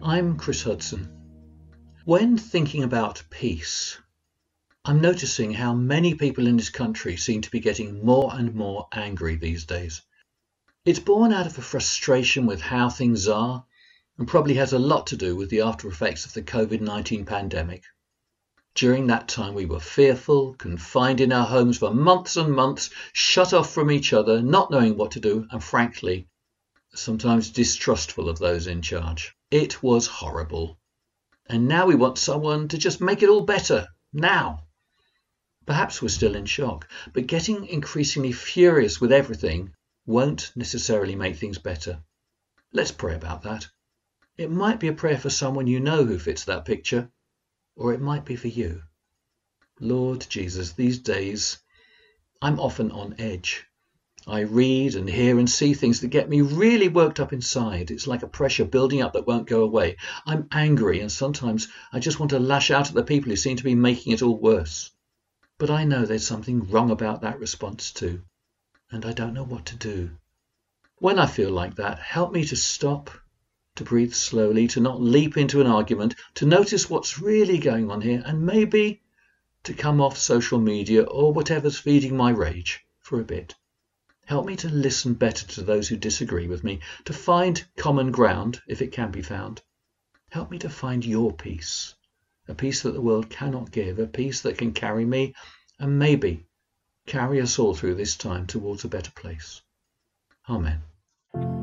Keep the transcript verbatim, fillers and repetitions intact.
I'm Chris Hudson. When thinking about peace, I'm noticing how many people in this country seem to be getting more and more angry these days. It's born out of a frustration with how things are and probably has a lot to do with the after effects of the COVID nineteen pandemic. During that time we were fearful, confined in our homes for months and months, shut off from each other, not knowing what to do, and frankly, sometimes distrustful of those in charge. It was horrible. And now we want someone to just make it all better, now. Perhaps we're still in shock, but getting increasingly furious with everything won't necessarily make things better. Let's pray about that. It might be a prayer for someone you know who fits that picture, or it might be for you. Lord Jesus, these days I'm often on edge. I read and hear and see things that get me really worked up inside. It's like a pressure building up that won't go away. I'm angry and sometimes I just want to lash out at the people who seem to be making it all worse. But I know there's something wrong about that response too, and I don't know what to do. When I feel like that, help me to stop, to breathe slowly, to not leap into an argument, to notice what's really going on here, and maybe to come off social media or whatever's feeding my rage for a bit. Help me to listen better to those who disagree with me, to find common ground if it can be found. Help me to find your peace, a peace that the world cannot give, a peace that can carry me and maybe carry us all through this time towards a better place. Amen.